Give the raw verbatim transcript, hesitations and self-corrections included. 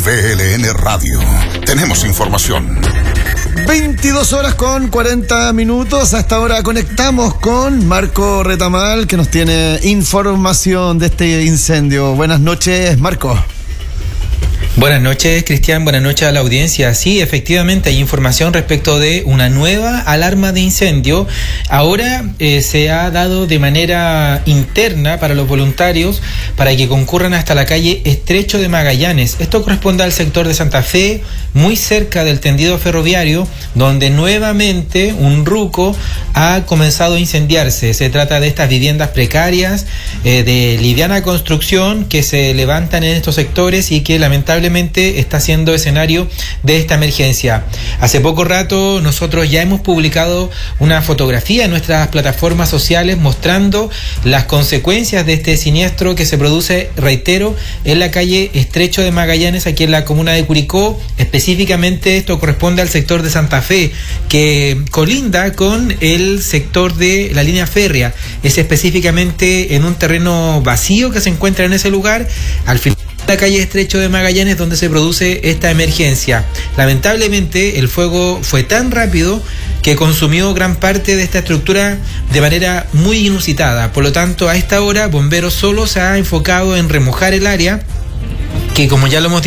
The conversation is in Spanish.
V L N Radio. Tenemos información. veintidós horas con cuarenta minutos. Hasta ahora conectamos con Marco Retamal, que nos tiene información de este incendio. Buenas noches, Marco. Buenas noches, Cristian. Buenas noches a la audiencia. Sí, efectivamente hay información respecto de una nueva alarma de incendio. Ahora eh, se ha dado de manera interna para los voluntarios para que concurran hasta la calle Estrecho de Magallanes. Esto corresponde al sector de Santa Fe, muy cerca del tendido ferroviario, donde nuevamente un ruco ha comenzado a incendiarse. Se trata de estas viviendas precarias eh, de liviana construcción que se levantan en estos sectores y que lamentablemente está siendo escenario de esta emergencia. Hace poco rato nosotros ya hemos publicado una fotografía en nuestras plataformas sociales mostrando las consecuencias de este siniestro que se produce, reitero, en la calle Estrecho de Magallanes, aquí en la comuna de Curicó. Específicamente esto corresponde al sector de Santa Fe, que colinda con el sector de la línea férrea. Es específicamente en un terreno vacío que se encuentra en ese lugar, al final la calle Estrecho de Magallanes, donde se produce esta emergencia. Lamentablemente el fuego fue tan rápido que consumió gran parte de esta estructura de manera muy inusitada. Por lo tanto, a esta hora Bomberos solo se ha enfocado en remojar el área, que como ya lo hemos